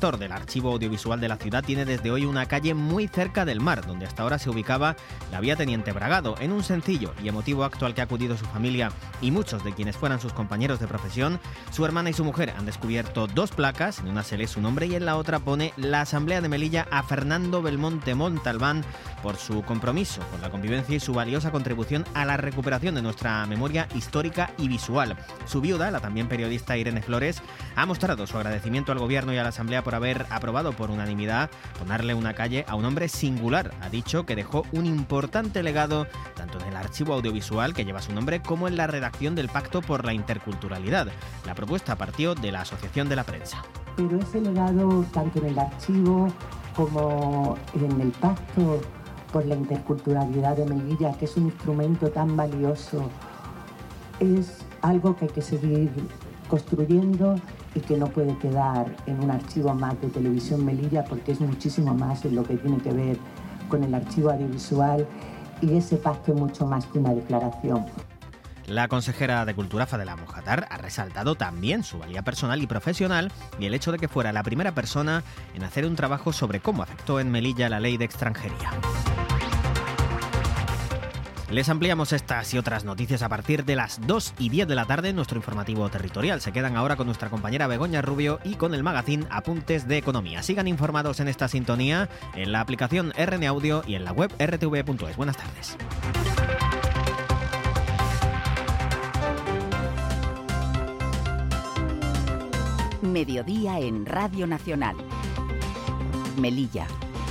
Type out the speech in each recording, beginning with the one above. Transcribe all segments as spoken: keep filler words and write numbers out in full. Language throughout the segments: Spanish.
director del Archivo Audiovisual de la ciudad tiene desde hoy una calle muy cerca del mar, donde hasta ahora se ubicaba la vía Teniente Bragado. En un sencillo y emotivo acto al que ha acudido su familia y muchos de quienes fueran sus compañeros de profesión, su hermana y su mujer han descubierto dos placas. En una se lee su nombre y en la otra pone la Asamblea de Melilla a Fernando Belmonte Montalbán por su compromiso con la convivencia y su valiosa contribución a la recuperación de nuestra memoria histórica y visual. Su viuda, la también periodista Irene Flores, ha mostrado su agradecimiento al Gobierno y a la Asamblea por haber aprobado por unanimidad ponerle una calle a un hombre singular. Ha dicho que dejó un importante legado tanto en el archivo audiovisual que lleva su nombre como en la redacción del Pacto por la Interculturalidad. La propuesta partió de la Asociación de la Prensa. Pero ese legado, tanto en el archivo como en el Pacto por la Interculturalidad de Melilla, que es un instrumento tan valioso, es algo que hay que seguir construyendo y que no puede quedar en un archivo más de Televisión Melilla, porque es muchísimo más en lo que tiene que ver con el archivo audiovisual, y ese pacto es mucho más que una declaración. La consejera de Cultura, Fadela Mojatar, ha resaltado también su valía personal y profesional y el hecho de que fuera la primera persona en hacer un trabajo sobre cómo afectó en Melilla la ley de extranjería. Les ampliamos estas y otras noticias a partir de las dos y diez de la tarde en nuestro informativo territorial. Se quedan ahora con nuestra compañera Begoña Rubio y con el magazine Apuntes de Economía. Sigan informados en esta sintonía, en la aplicación R N Audio y en la web r t v punto es. Buenas tardes. Mediodía en Radio Nacional. Melilla.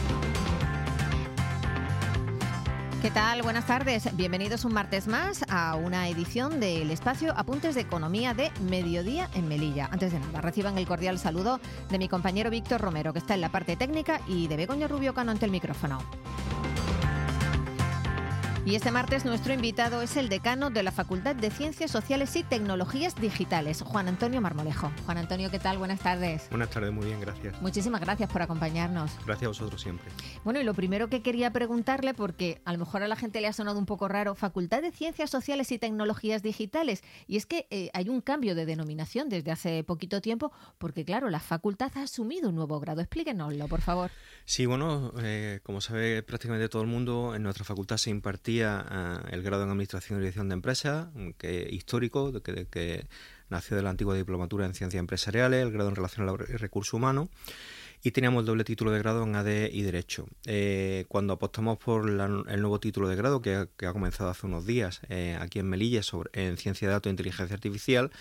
¿Qué tal? Buenas tardes. Bienvenidos un martes más a una edición del espacio Apuntes de Economía de Mediodía en Melilla. Antes de nada, reciban el cordial saludo de mi compañero Víctor Romero, que está en la parte técnica, y de Begoña Rubio Cano ante el micrófono. Y este martes nuestro invitado es el decano de la Facultad de Ciencias Sociales y Tecnologías Digitales, Juan Antonio Marmolejo. Juan Antonio, ¿qué tal? Buenas tardes. Buenas tardes, muy bien, gracias. Muchísimas gracias por acompañarnos. Gracias a vosotros siempre. Bueno, y lo primero que quería preguntarle, porque a lo mejor a la gente le ha sonado un poco raro, Facultad de Ciencias Sociales y Tecnologías Digitales, y es que eh, hay un cambio de denominación desde hace poquito tiempo, porque claro, la facultad ha asumido un nuevo grado. Explíquenoslo, por favor. Sí, bueno, eh, como sabe prácticamente todo el mundo, en nuestra facultad se impartía uh, el grado en Administración y Dirección de Empresas, que histórico, de que, de que nació de la antigua diplomatura en Ciencias Empresariales, el grado en Relaciones Laborales y Recursos Humanos, y teníamos el doble título de grado en A D y Derecho. Eh, cuando apostamos por la, el nuevo título de grado, que, que ha comenzado hace unos días eh, aquí en Melilla, sobre, en Ciencia de Datos e Inteligencia Artificial,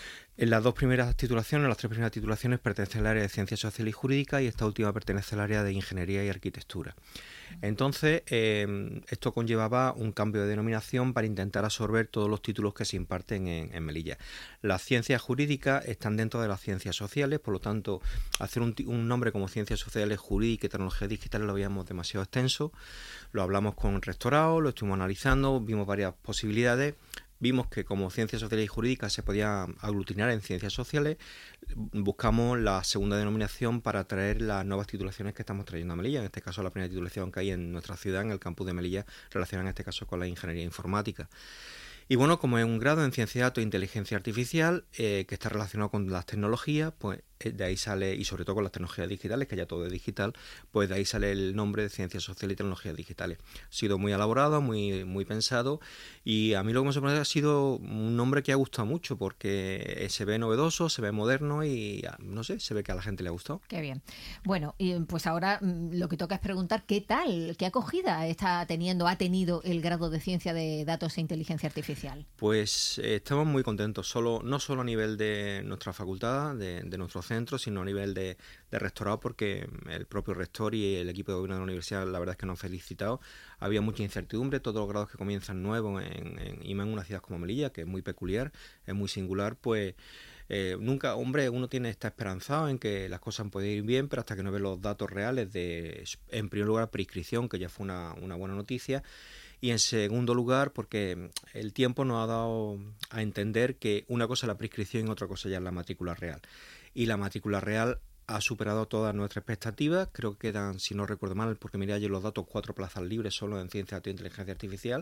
en las dos primeras titulaciones, las tres primeras titulaciones pertenecen al área de Ciencias Sociales y Jurídicas y esta última pertenece al área de Ingeniería y Arquitectura. Entonces, eh, esto conllevaba un cambio de denominación para intentar absorber todos los títulos que se imparten en, en Melilla. Las ciencias jurídicas están dentro de las ciencias sociales, por lo tanto, hacer un, un nombre como Ciencias Sociales, Jurídicas y Tecnologías Digitales lo veíamos demasiado extenso. Lo hablamos con el rectorado, lo estuvimos analizando, vimos varias posibilidades. Vimos que como Ciencias Sociales y Jurídicas se podía aglutinar en Ciencias Sociales, buscamos la segunda denominación para traer las nuevas titulaciones que estamos trayendo a Melilla. En este caso, la primera titulación que hay en nuestra ciudad, en el campus de Melilla, relacionada en este caso con la Ingeniería Informática. Y bueno, como es un grado en Ciencia de Datos e Inteligencia Artificial, eh, que está relacionado con las tecnologías, pues de ahí sale, y sobre todo con las tecnologías digitales, que ya todo es digital, pues de ahí sale el nombre de Ciencias Sociales y Tecnologías Digitales. Ha sido muy elaborado, muy, muy pensado, y a mí lo que me sorprende ha sido un nombre que ha gustado mucho, porque se ve novedoso, se ve moderno y, no sé, se ve que a la gente le ha gustado. Qué bien. Bueno, y pues ahora lo que toca es preguntar qué tal, qué acogida está teniendo, ha tenido el grado de Ciencia de Datos e Inteligencia Artificial. Pues eh, estamos muy contentos, solo no solo a nivel de nuestra facultad, de, de nuestro centro, sino a nivel de, de rectorado, porque el propio rector y el equipo de gobierno de la universidad la verdad es que nos han felicitado. Había mucha incertidumbre, todos los grados que comienzan nuevos en, en, y más en una ciudad como Melilla, que es muy peculiar, es muy singular, pues eh, nunca, hombre, uno tiene está esperanzado en que las cosas pueden ir bien, pero hasta que no ve los datos reales de, en primer lugar, prescripción, que ya fue una, una buena noticia, y en segundo lugar, porque el tiempo nos ha dado a entender que una cosa es la prescripción y otra cosa ya es la matrícula real. Y la matrícula real ha superado todas nuestras expectativas. Creo que quedan, si no recuerdo mal, porque miré ayer los datos, cuatro plazas libres solo en Ciencia de Inteligencia Artificial.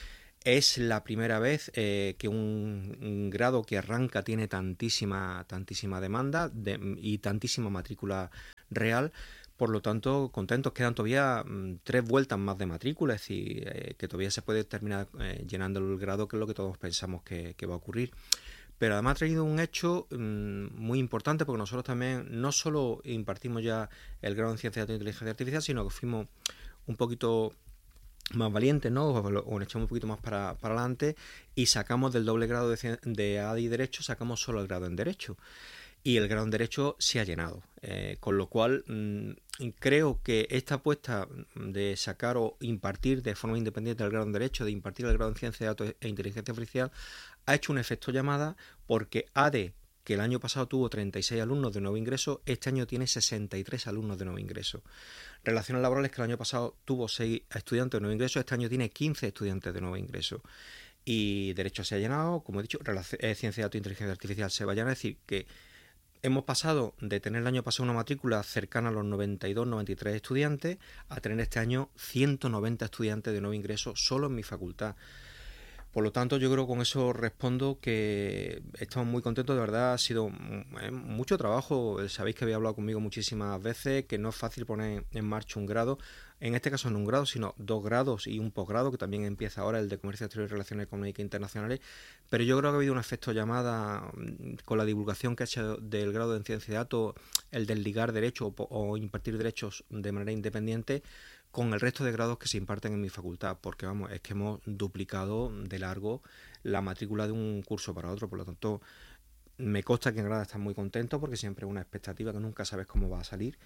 Es la primera vez eh, que un, un grado que arranca tiene tantísima tantísima demanda de, y tantísima matrícula real. Por lo tanto, contentos. Quedan todavía mmm, tres vueltas más de matrícula, es decir, eh, que todavía se puede terminar eh, llenando el grado, que es lo que todos pensamos que, que va a ocurrir. Pero además ha traído un hecho mmm, muy importante, porque nosotros también no solo impartimos ya el grado en Ciencia de Datos e Inteligencia Artificial, sino que fuimos un poquito más valientes, ¿no? O, o nos echamos un poquito más para, para adelante y sacamos del doble grado de, de A D I Derecho, sacamos solo el grado en Derecho. Y el grado en Derecho se ha llenado, eh, con lo cual mmm, creo que esta apuesta de sacar o impartir de forma independiente el grado en Derecho, de impartir el grado en Ciencia de Datos e Inteligencia Artificial, ha hecho un efecto llamada, porque A D E, que el año pasado tuvo treinta y seis alumnos de nuevo ingreso, este año tiene sesenta y tres alumnos de nuevo ingreso. Relaciones laborales, que el año pasado tuvo seis estudiantes de nuevo ingreso, este año tiene quince estudiantes de nuevo ingreso. Y Derecho se ha llenado, como he dicho, eh, Ciencia de Datos e Inteligencia Artificial se va a llenar, es decir, que hemos pasado de tener el año pasado una matrícula cercana a los noventa y dos, noventa y tres estudiantes a tener este año ciento noventa estudiantes de nuevo ingreso solo en mi facultad. Por lo tanto, yo creo que con eso respondo que estamos muy contentos. De verdad, ha sido mucho trabajo. Sabéis que habéis hablado conmigo muchísimas veces, que no es fácil poner en marcha un grado. En este caso no un grado, sino dos grados y un posgrado, que también empieza ahora, el de Comercio Exterior y Relaciones Económicas Internacionales. Pero yo creo que ha habido un efecto llamada con la divulgación que ha hecho del grado en Ciencia de Datos, el del ligar derecho o, o impartir derechos de manera independiente, con el resto de grados que se imparten en mi facultad, porque vamos, es que hemos duplicado de largo la matrícula de un curso para otro. Por lo tanto, me consta que en Granada están muy contentos, porque siempre es una expectativa que nunca sabes cómo va a salir,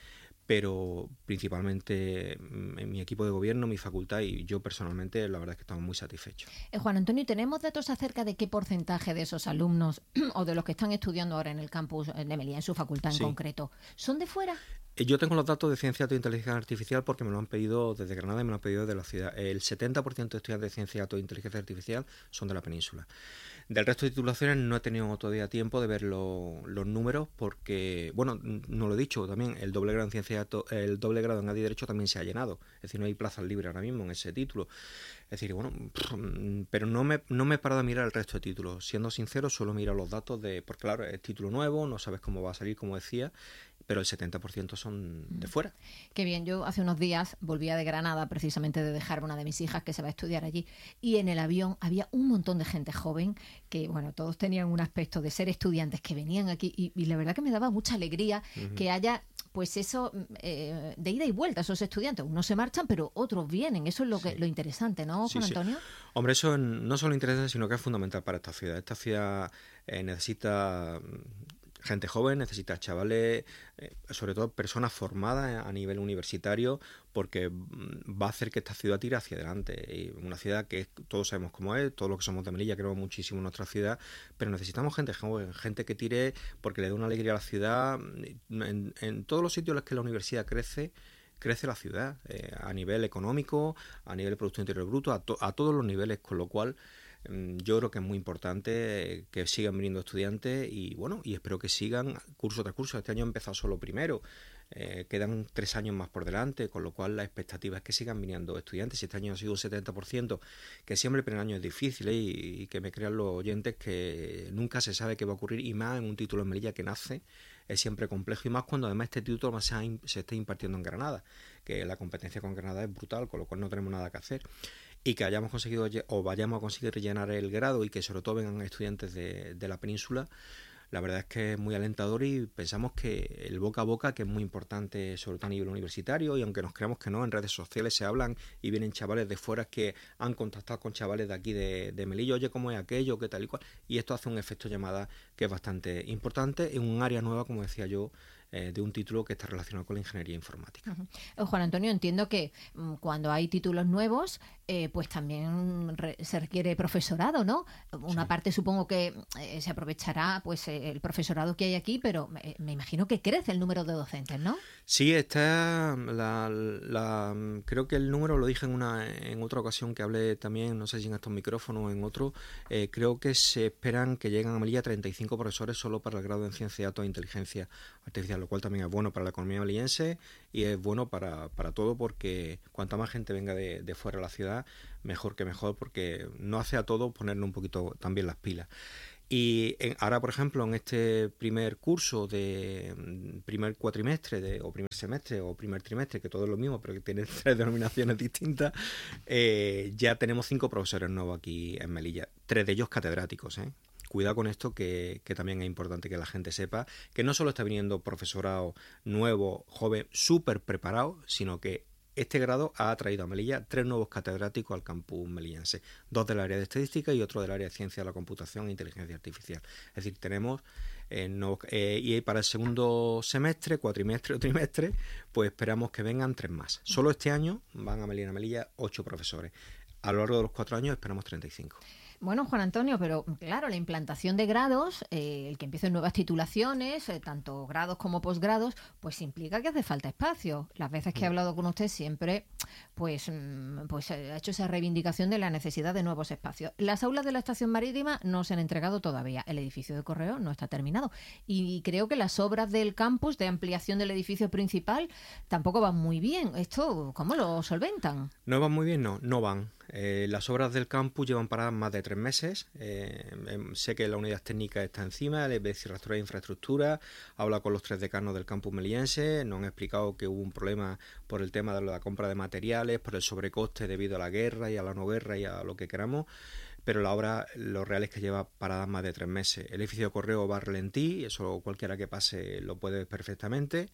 pero principalmente en mi equipo de gobierno, mi facultad y yo personalmente, la verdad es que estamos muy satisfechos. Eh, Juan Antonio, ¿tenemos datos acerca de qué porcentaje de esos alumnos o de los que están estudiando ahora en el campus de Melilla, en su facultad en Sí. concreto, son de fuera? Yo tengo los datos de Ciencia de Datos e Inteligencia Artificial porque me lo han pedido desde Granada y me lo han pedido de la ciudad. El setenta por ciento de estudiantes de Ciencia de Datos e Inteligencia Artificial son de la península. Del resto de titulaciones no he tenido todavía tiempo de ver lo, los números, porque, bueno, no lo he dicho también, el doble grado en Ciencia de Datos, el doble grado en A D I Derecho también se ha llenado. Es decir, no hay plazas libres ahora mismo en ese título. Es decir, bueno, pero no me, no me he parado a mirar el resto de títulos. Siendo sincero, solo miro los datos de, porque claro, es título nuevo, no sabes cómo va a salir, como decía, pero el setenta por ciento son de fuera. Qué bien, yo hace unos días volvía de Granada precisamente de dejar una de mis hijas que se va a estudiar allí, y en el avión había un montón de gente joven que, bueno, todos tenían un aspecto de ser estudiantes que venían aquí y, y la verdad que me daba mucha alegría uh-huh. que haya pues eso eh, de ida y vuelta esos estudiantes. Unos se marchan, pero otros vienen. Eso es lo que sí. lo interesante, ¿no, Juan sí, Antonio? Sí. Hombre, eso no solo interesante, sino que es fundamental para esta ciudad. Esta ciudad eh, necesita gente joven, necesita chavales, eh, sobre todo personas formadas a nivel universitario, porque va a hacer que esta ciudad tire hacia adelante. Y una ciudad que es, todos sabemos cómo es, todos los que somos de Melilla queremos muchísimo nuestra ciudad, pero necesitamos gente joven, gente que tire porque le dé una alegría a la ciudad. En, en todos los sitios en los que la universidad crece, crece la ciudad, eh, a nivel económico, a nivel de Producto Interior Bruto, a, to, a todos los niveles, con lo cual yo creo que es muy importante que sigan viniendo estudiantes y bueno, y espero que sigan curso tras curso. Este año ha empezado solo primero, eh, quedan tres años más por delante, con lo cual la expectativa es que sigan viniendo estudiantes. Este año ha sido un setenta por ciento, que siempre el primer año es difícil, ¿eh? y, y que me crean los oyentes que nunca se sabe qué va a ocurrir, y más en un título en Melilla que nace es siempre complejo, y más cuando además este título más se, ha, se está impartiendo en Granada, que la competencia con Granada es brutal, con lo cual no tenemos nada que hacer. Y que hayamos conseguido o vayamos a conseguir rellenar el grado y que sobre todo vengan estudiantes de, de la península, la verdad es que es muy alentador, y pensamos que el boca a boca, que es muy importante sobre todo a nivel universitario, y aunque nos creamos que no, en redes sociales se hablan y vienen chavales de fuera que han contactado con chavales de aquí de, de Melilla, oye, ¿cómo es aquello? ¿Qué tal y cual? Y esto hace un efecto llamada que es bastante importante en un área nueva, como decía yo, Eh, de un título que está relacionado con la ingeniería informática. Uh-huh. Juan Antonio, entiendo que um, cuando hay títulos nuevos, eh, pues también re- se requiere profesorado, ¿no? Una sí. parte supongo que eh, se aprovechará pues eh, el profesorado que hay aquí, pero me, me imagino que crece el número de docentes, ¿no? Sí, está la, la creo que el número lo dije en una en otra ocasión que hablé también, no sé si en estos micrófonos o en otro, eh, creo que se esperan que lleguen a Melilla treinta y cinco profesores solo para el grado en Ciencia de Datos e Inteligencia Artificial, lo cual también es bueno para la economía melillense y es bueno para, para todo, porque cuanta más gente venga de, de fuera de la ciudad, mejor que mejor, porque no hace a todo ponerle un poquito también las pilas. Y en, ahora, por ejemplo, en este primer curso de primer cuatrimestre de, o primer semestre o primer trimestre, que todo es lo mismo, pero que tiene tres denominaciones distintas, eh, ya tenemos cinco profesores nuevos aquí en Melilla, tres de ellos catedráticos, ¿eh? Cuidado con esto, que, que también es importante que la gente sepa que no solo está viniendo profesorado nuevo, joven, súper preparado, sino que este grado ha traído a Melilla tres nuevos catedráticos al campus melillense, dos del área de estadística y otro del área de ciencia de la computación e inteligencia artificial. Es decir, tenemos eh, nuevos, eh, y para el segundo semestre, cuatrimestre o trimestre, pues esperamos que vengan tres más. Solo este año van a Melilla, a Melilla ocho profesores. A lo largo de los cuatro años esperamos treinta y cinco. Bueno, Juan Antonio, pero claro, la implantación de grados, eh, el que empiecen nuevas titulaciones, eh, tanto grados como posgrados, pues implica que hace falta espacio. Las veces que he hablado con usted siempre, pues, pues ha hecho esa reivindicación de la necesidad de nuevos espacios. Las aulas de la estación marítima no se han entregado todavía. El edificio de correo no está terminado. Y creo que las obras del campus de ampliación del edificio principal tampoco van muy bien. ¿Esto cómo lo solventan? No van muy bien, no, no van. Eh, las obras del campus llevan paradas más de tres meses. Eh, eh, sé que la unidad técnica está encima, el vicerrector de infraestructura habla con los tres decanos del campus melillense, nos han explicado que hubo un problema por el tema de la compra de materiales, por el sobrecoste debido a la guerra y a la no guerra y a lo que queramos, pero la obra, lo real es que lleva paradas más de tres meses. El edificio de correo va a ralentí, eso cualquiera que pase lo puede ver perfectamente.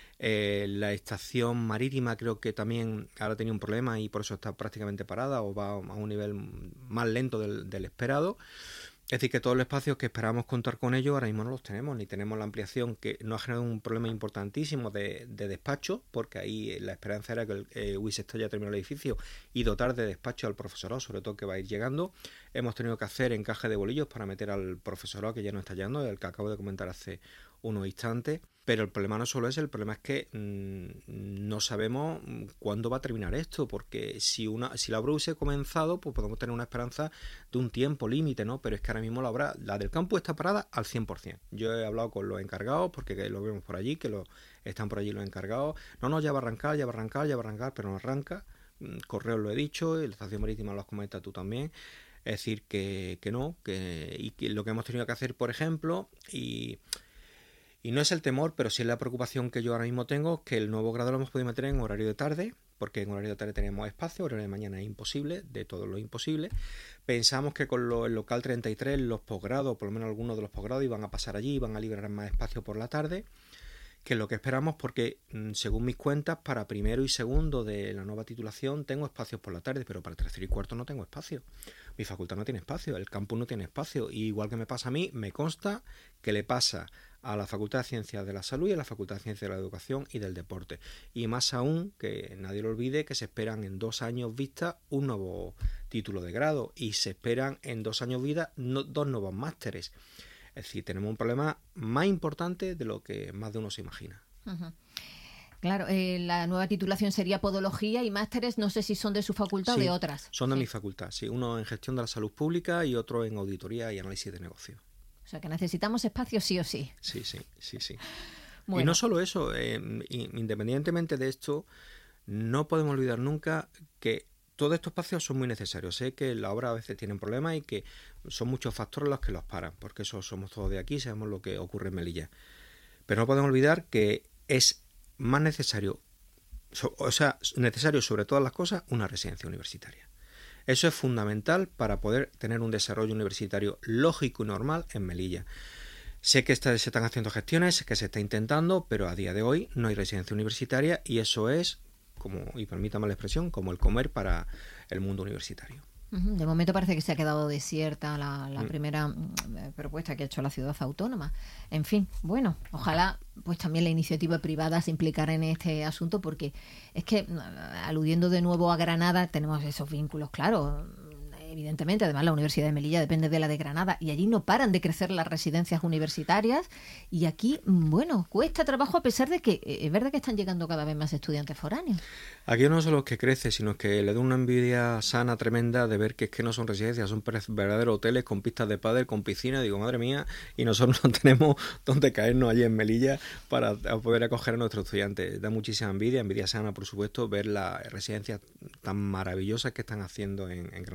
Eh, la estación marítima creo que también ahora tenía un problema y por eso está prácticamente parada o va a un nivel más lento del, del esperado. Es decir, que todos los espacios que esperábamos contar con ellos ahora mismo no los tenemos, ni tenemos la ampliación, que nos ha generado un problema importantísimo de, de despacho, porque ahí la esperanza era que el eh, Wisesto ya terminó el edificio y dotar de despacho al profesorado, sobre todo que va a ir llegando. Hemos tenido que hacer encaje de bolillos para meter al profesorado que ya no está llegando, el que acabo de comentar hace unos instantes. Pero el problema no solo es, el problema es que mmm, no sabemos cuándo va a terminar esto, porque si una si la obra hubiese comenzado, pues podemos tener una esperanza de un tiempo límite, ¿no? Pero es que ahora mismo la obra, la del campus está parada al cien por ciento. Yo he hablado con los encargados, porque lo vemos por allí, que lo, están por allí los encargados. No, no, ya va a arrancar, ya va a arrancar, ya va a arrancar, pero no arranca. Correo lo he dicho, y la estación marítima lo has comentado tú también. Es decir, que, que no, que, y que lo que hemos tenido que hacer, por ejemplo, y... Y no es el temor, pero sí es la preocupación que yo ahora mismo tengo, que el nuevo grado lo hemos podido meter en horario de tarde, porque en horario de tarde tenemos espacio, horario de mañana es imposible, de todo lo imposible. Pensamos que con lo, el local treinta y tres, los posgrados, por lo menos algunos de los posgrados, iban a pasar allí, iban a liberar más espacio por la tarde, que es lo que esperamos, porque según mis cuentas, para primero y segundo de la nueva titulación tengo espacios por la tarde, pero para tercero y cuarto no tengo espacio. Mi facultad no tiene espacio, el campus no tiene espacio, y igual que me pasa a mí, me consta que le pasa a la Facultad de Ciencias de la Salud y a la Facultad de Ciencias de la Educación y del Deporte. Y más aún, que nadie lo olvide, que se esperan en dos años vista un nuevo título de grado y se esperan en dos años vida no, dos nuevos másteres. Es decir, tenemos un problema más importante de lo que más de uno se imagina. Uh-huh. Claro, eh, la nueva titulación sería podología y másteres, no sé si son de su facultad sí, o de otras. Son de sí. mi facultad, sí. Uno en gestión de la salud pública y otro en auditoría y análisis de negocio. O sea que necesitamos espacio sí o sí. Sí, sí, sí, sí. Bueno. Y no solo eso, eh, independientemente de esto, no podemos olvidar nunca que todos estos espacios son muy necesarios. Sé que la obra a veces tienen problemas y que son muchos factores los que los paran, porque eso somos todos de aquí, sabemos lo que ocurre en Melilla. Pero no podemos olvidar que es más necesario, o sea, necesario sobre todas las cosas, una residencia universitaria. Eso es fundamental para poder tener un desarrollo universitario lógico y normal en Melilla. Sé que está, se están haciendo gestiones, que se está intentando, pero a día de hoy no hay residencia universitaria y eso es, como y permítame la expresión, como el comer para el mundo universitario. De momento parece que se ha quedado desierta la, la mm. primera propuesta que ha hecho la ciudad autónoma. En fin, bueno, ojalá pues también la iniciativa privada se implicara en este asunto, porque es que, aludiendo de nuevo a Granada, tenemos esos vínculos, claro, evidentemente. Además, la Universidad de Melilla depende de la de Granada y allí no paran de crecer las residencias universitarias y aquí, bueno, cuesta trabajo, a pesar de que es verdad que están llegando cada vez más estudiantes foráneos. Aquí no solo es que crece, sino que le da una envidia sana tremenda de ver que es que no son residencias, son verdaderos hoteles con pistas de pádel, con piscina. Digo, madre mía, y nosotros no tenemos donde caernos allí en Melilla para poder acoger a nuestros estudiantes. Da muchísima envidia, envidia sana, por supuesto, ver las residencias tan maravillosas que están haciendo en, en Granada.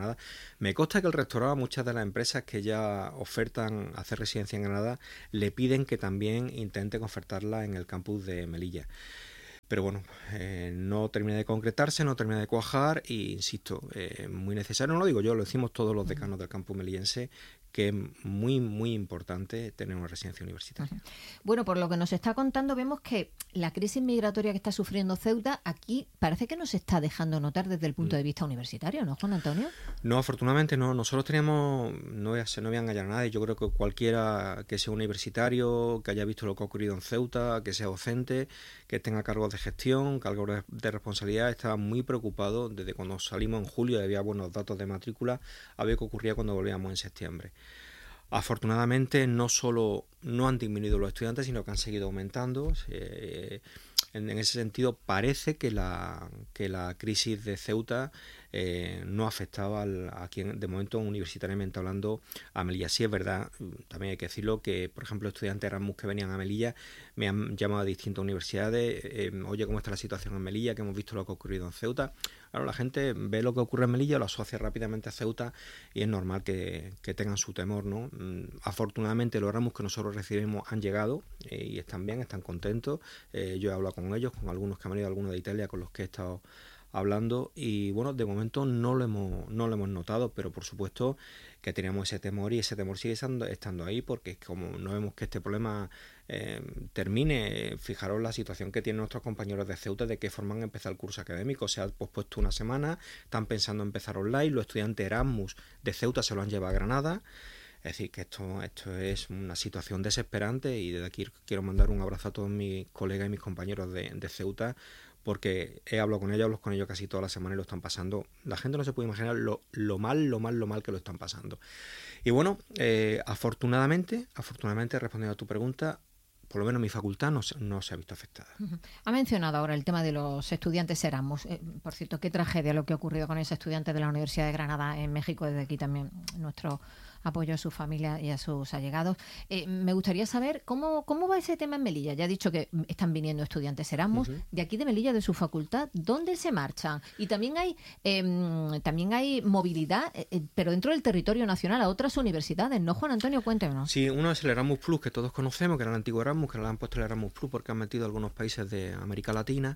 Me consta que el rectorado a muchas de las empresas que ya ofertan hacer residencia en Granada le piden que también intenten ofertarla en el campus de Melilla. Pero bueno, eh, no termina de concretarse, no termina de cuajar y, insisto, es eh, muy necesario, no lo digo yo, lo decimos todos los decanos del campus melillense, que es muy, muy importante tener una residencia universitaria. Uh-huh. Bueno, por lo que nos está contando, vemos que la crisis migratoria que está sufriendo Ceuta aquí parece que nos está dejando notar desde el punto de vista universitario, ¿no, Juan Antonio? No, afortunadamente no. Nosotros teníamos, no voy a, no voy a engañar a nadie, yo creo que cualquiera que sea universitario, que haya visto lo que ha ocurrido en Ceuta, que sea docente, que tenga cargos de gestión, cargos de, de responsabilidad, estaba muy preocupado desde cuando salimos en julio, había buenos datos de matrícula, a ver qué ocurría cuando volvíamos en septiembre. Afortunadamente no solo no han disminuido los estudiantes, sino que han seguido aumentando. Eh, en, en ese sentido parece que la, que la crisis de Ceuta eh, no afectaba al, a quien, de momento universitariamente hablando, a Melilla. Sí es verdad, también hay que decirlo, que por ejemplo estudiantes Erasmus que venían a Melilla me han llamado a distintas universidades, eh, oye, ¿cómo está la situación en Melilla? Que hemos visto lo que ha ocurrido en Ceuta. Claro, la gente ve lo que ocurre en Melilla, lo asocia rápidamente a Ceuta y es normal que, que tengan su temor, ¿no? Afortunadamente los Erasmus que nosotros recibimos han llegado eh, y están bien, están contentos. Eh, yo he hablado con ellos, con algunos que han venido, algunos de Italia con los que he estado hablando y bueno, de momento no lo hemos no lo hemos notado, pero por supuesto que teníamos ese temor y ese temor sigue estando, estando ahí porque como no vemos que este problema eh, termine, fijaros la situación que tienen nuestros compañeros de Ceuta, de qué forma han empezado el curso académico, se ha pospuesto una semana, están pensando en empezar online, los estudiantes Erasmus de Ceuta se lo han llevado a Granada. Es decir, que esto, esto es una situación desesperante y desde aquí quiero mandar un abrazo a todos mis colegas y mis compañeros de, de Ceuta, porque he hablado con ellos, hablo con ellos casi toda la semana y lo están pasando. La gente no se puede imaginar lo, lo mal, lo mal, lo mal que lo están pasando. Y bueno, eh, afortunadamente, afortunadamente, respondiendo a tu pregunta, por lo menos mi facultad no, no se ha visto afectada. Uh-huh. Ha mencionado ahora el tema de los estudiantes Erasmus. Eh, por cierto, qué tragedia lo que ha ocurrido con ese estudiante de la Universidad de Granada en México. Desde aquí también nuestro apoyo a su familia y a sus allegados. Eh, me gustaría saber cómo, cómo va ese tema en Melilla. Ya ha dicho que están viniendo estudiantes Erasmus uh-huh. de aquí de Melilla, de su facultad. ¿Dónde se marchan? Y también hay eh, también hay movilidad, eh, pero dentro del territorio nacional a otras universidades, ¿no, Juan Antonio? Cuéntenos. Sí, uno es el Erasmus Plus, que todos conocemos, que era el antiguo Erasmus, que le han puesto el Erasmus Plus porque han metido algunos países de América Latina.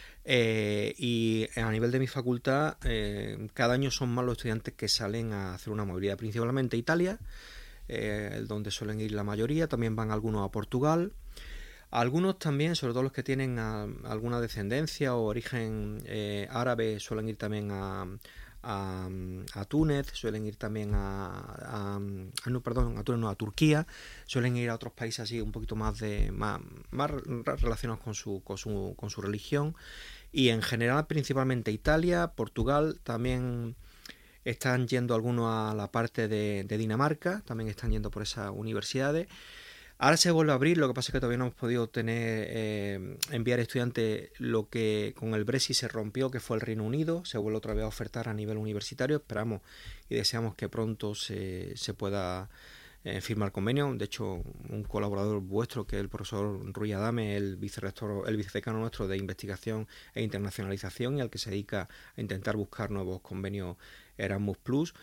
Eh, y a nivel de mi facultad, eh, cada año son más los estudiantes que salen a hacer una movilidad, principalmente a Italia, eh, donde suelen ir la mayoría, también van algunos a Portugal, algunos también, sobre todo los que tienen a, alguna descendencia o origen eh, árabe, suelen ir también a, a, a Túnez, suelen ir también a, a, a no, perdón, a Túnez no, a Turquía, suelen ir a otros países así un poquito más de más, más relacionados con su, con su con su religión. Y en general, principalmente Italia, Portugal, también están yendo algunos a la parte de, de Dinamarca, también están yendo por esas universidades. Ahora se vuelve a abrir, lo que pasa es que todavía no hemos podido tener eh, enviar estudiantes, lo que con el Brexit se rompió, que fue el Reino Unido, se vuelve otra vez a ofertar a nivel universitario, esperamos y deseamos que pronto se, se pueda Eh, firmar convenio. De hecho, un colaborador vuestro, que es el profesor Ruy Adame, el vicerrector, el vicedecano nuestro de investigación e internacionalización, y al que se dedica a intentar buscar nuevos convenios Erasmus Plus,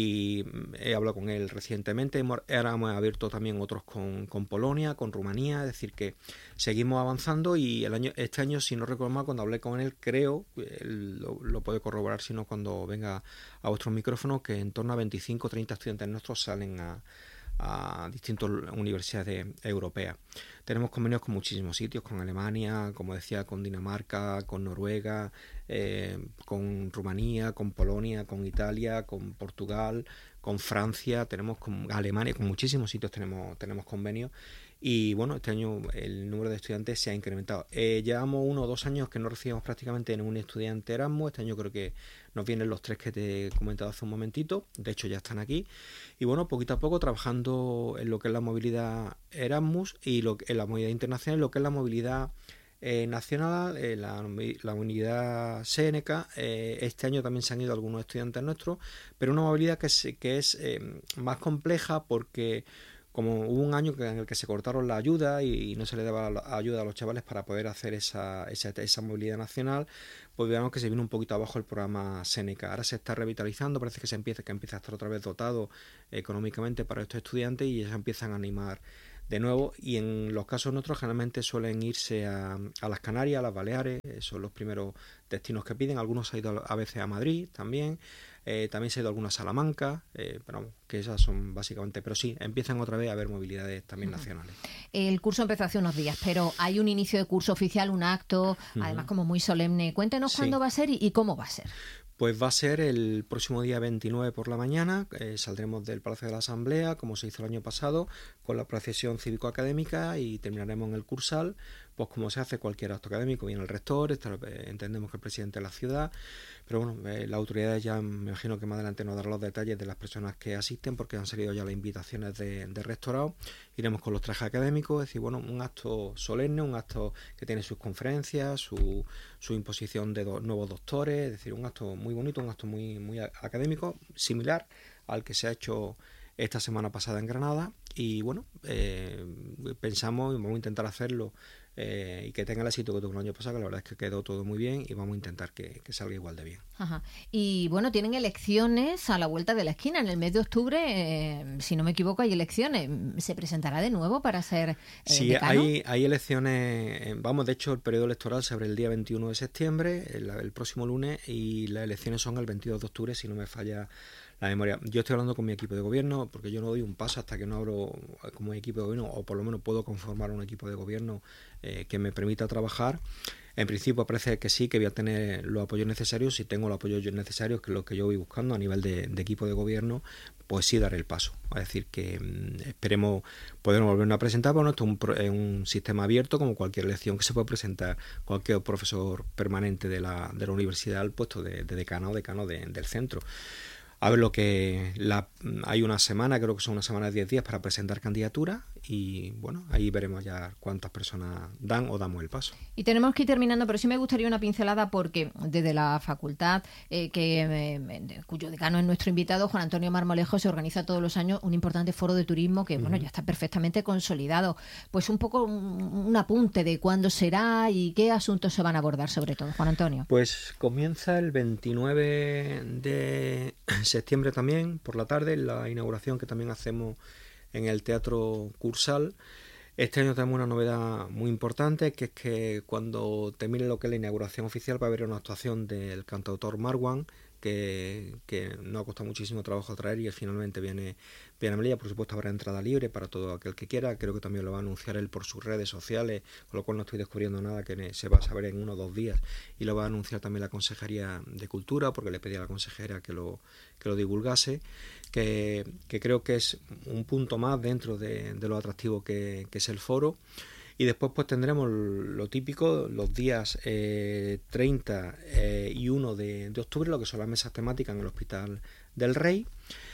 y he hablado con él recientemente. Hemos, hemos abierto también otros con, con Polonia, con Rumanía, es decir que seguimos avanzando y el año este año, si no recuerdo mal, cuando hablé con él, creo, él lo, lo puede corroborar si no cuando venga a vuestros micrófonos, que en torno a veinticinco o treinta estudiantes nuestros salen a a distintas universidades europeas. Tenemos convenios con muchísimos sitios, con Alemania, como decía, con Dinamarca, con Noruega, eh, con Rumanía, con Polonia, con Italia, con Portugal, con Francia, tenemos con Alemania, con muchísimos sitios tenemos, tenemos convenios. Y bueno, este año el número de estudiantes se ha incrementado. Eh, llevamos uno o dos años que no recibimos prácticamente ningún estudiante Erasmus. Este año creo que nos vienen los tres que te he comentado hace un momentito. De hecho, ya están aquí. Y bueno, poquito a poco trabajando en lo que es la movilidad Erasmus y lo, en la movilidad internacional, lo que es la movilidad eh, nacional, eh, la, la unidad Seneca. Eh, este año también se han ido algunos estudiantes nuestros, pero una movilidad que es, que es eh, más compleja porque como hubo un año en el que se cortaron la ayuda y no se le daba la ayuda a los chavales para poder hacer esa, esa, esa movilidad nacional, pues veamos que se vino un poquito abajo el programa Seneca. Ahora se está revitalizando, parece que se empieza, que empieza a estar otra vez dotado económicamente para estos estudiantes y ya empiezan a animar de nuevo, y en los casos nuestros generalmente suelen irse a, a las Canarias, a las Baleares, son los primeros destinos que piden. Algunos se han ido a veces a Madrid también, eh, también se ha ido a algunas a Salamanca, eh, pero vamos, que esas son básicamente, pero sí, empiezan otra vez a haber movilidades también uh-huh. nacionales. El curso empezó hace unos días, pero hay un inicio de curso oficial, un acto, uh-huh. además como muy solemne. Cuéntenos sí. cuándo va a ser y, y cómo va a ser. Pues va a ser el próximo día veintinueve por la mañana, eh, saldremos del Palacio de la Asamblea, como se hizo el año pasado, con la procesión cívico-académica y terminaremos en el Cursal, pues como se hace cualquier acto académico. Viene el rector, está, eh, entendemos que el presidente de la ciudad, pero bueno, eh, las autoridades ya me imagino que más adelante nos darán los detalles de las personas que asisten, porque han salido ya las invitaciones de, de rectorado. Iremos con los trajes académicos, es decir, bueno, un acto solemne, un acto que tiene sus conferencias, su, su imposición de do, nuevos doctores, es decir, un acto muy bonito, un acto muy, muy académico, similar al que se ha hecho esta semana pasada en Granada. Y bueno, eh, pensamos y vamos a intentar hacerlo eh, y que tenga el éxito que tuvo el año pasado, que la verdad es que quedó todo muy bien y vamos a intentar que, que salga igual de bien. Ajá. Y bueno, tienen elecciones a la vuelta de la esquina. En el mes de octubre, eh, si no me equivoco, hay elecciones. ¿Se presentará de nuevo para ser eh, sí, decano? hay, hay elecciones. Vamos, de hecho, el periodo electoral se abre el día veintiuno de septiembre, el, el próximo lunes, y las elecciones son el veintidós de octubre, si no me falla la memoria. Yo estoy hablando con mi equipo de gobierno, porque yo no doy un paso hasta que no abro como equipo de gobierno, o por lo menos puedo conformar un equipo de gobierno eh, que me permita trabajar. En principio parece que sí, que voy a tener los apoyos necesarios. Si tengo los apoyos necesarios, que es lo que yo voy buscando a nivel de, de equipo de gobierno, pues sí daré el paso. Es decir, que mmm, esperemos poder volvernos a presentar, pero no, esto es un, es un sistema abierto, como cualquier elección que se puede presentar cualquier profesor permanente de la, de la universidad al puesto de, de decano o decano de, del centro. A ver, lo que la, hay una semana, creo que son una semana de diez días para presentar candidaturas y bueno, ahí veremos ya cuántas personas dan o damos el paso. Y tenemos que ir terminando, pero sí me gustaría una pincelada porque desde la facultad, eh, que eh, cuyo decano es nuestro invitado, Juan Antonio Marmolejo, se organiza todos los años un importante foro de turismo que uh-huh. bueno, ya está perfectamente consolidado. Pues un poco un, un apunte de cuándo será y qué asuntos se van a abordar sobre todo, Juan Antonio. Pues comienza el veintinueve de septiembre también, por la tarde, la inauguración que también hacemos en el Teatro Cursal. Este año tenemos una novedad muy importante, que es que cuando termine lo que es la inauguración oficial va a haber una actuación del cantautor Marwan, que, que nos ha costado muchísimo trabajo traer y finalmente viene, viene a Melilla. Por supuesto habrá entrada libre para todo aquel que quiera, creo que también lo va a anunciar él por sus redes sociales, con lo cual no estoy descubriendo nada que se va a saber en uno o dos días, y lo va a anunciar también la Consejería de Cultura, porque le pedí a la consejera que lo, que lo divulgase, que, que creo que es un punto más dentro de, de lo atractivo que, que es el foro. Y después pues tendremos lo típico, los días eh, treinta eh, y uno de, de octubre, lo que son las mesas temáticas en el Hospital del Rey.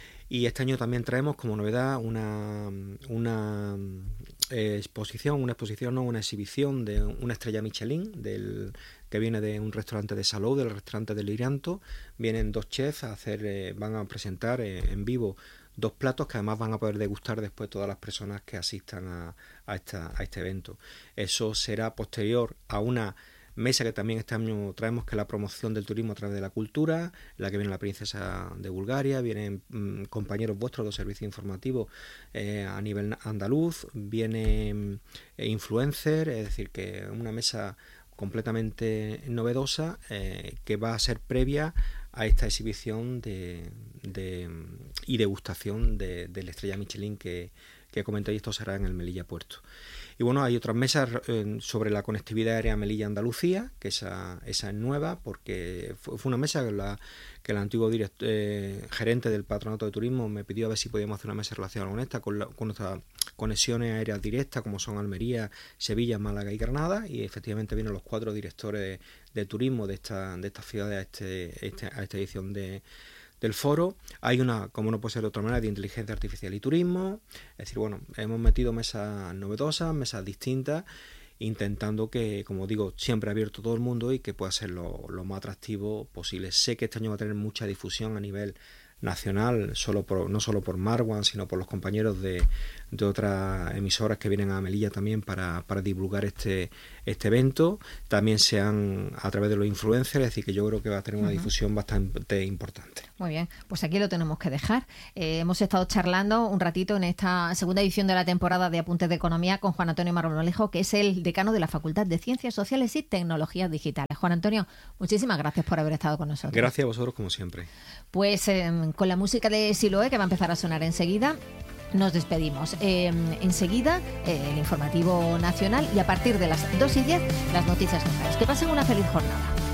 Y este año también traemos como novedad una, una eh, exposición, una exposición, no, una exhibición de una estrella Michelin, del, que viene de un restaurante de Salou, del restaurante del Irianto. Vienen dos chefs a hacer, eh, van a presentar eh, en vivo dos platos que además van a poder degustar después todas las personas que asistan a, a, esta, a este evento. Eso será posterior a una mesa que también este año traemos, que es la promoción del turismo a través de la cultura, en la que viene la princesa de Bulgaria, vienen mmm, compañeros vuestros de los servicios informativos eh, a nivel andaluz, vienen eh, influencers, es decir, que una mesa completamente novedosa eh, que va a ser previa a esta exhibición de, de, y degustación de, de la estrella Michelin que, que comenté, y esto será en el Melilla Puerto. Y bueno, hay otras mesas eh, sobre la conectividad aérea Melilla-Andalucía, que esa, esa es nueva, porque fue, fue una mesa que, la, que el antiguo direct, eh, gerente del Patronato de Turismo me pidió a ver si podíamos hacer una mesa relacionada con esta, con, la, con nuestras conexiones aéreas directas, como son Almería, Sevilla, Málaga y Granada, y efectivamente vienen los cuatro directores de, de turismo de, esta, de estas ciudades a, este, este, a esta edición de del foro. Hay una, como no puede ser de otra manera, de inteligencia artificial y turismo. Es decir, bueno, hemos metido mesas novedosas, mesas distintas, intentando que, como digo, siempre abierto todo el mundo y que pueda ser lo, lo más atractivo posible. Sé que este año va a tener mucha difusión a nivel nacional, solo por, no solo por Marwan, sino por los compañeros de, de otras emisoras que vienen a Melilla también para, para divulgar este, este evento. También se han, a través de los influencers, es decir, que yo creo que va a tener una uh-huh. difusión bastante importante. Muy bien, pues aquí lo tenemos que dejar. Eh, hemos estado charlando un ratito en esta segunda edición de la temporada de Apuntes de Economía con Juan Antonio Marmolejo, que es el decano de la Facultad de Ciencias Sociales y Tecnologías Digitales. Juan Antonio, muchísimas gracias por haber estado con nosotros. Gracias a vosotros, como siempre. Pues eh, con la música de Siloé, que va a empezar a sonar enseguida, nos despedimos. Eh, enseguida, eh, el informativo nacional y a partir de las dos y diez, las noticias locales. Que pasen una feliz jornada.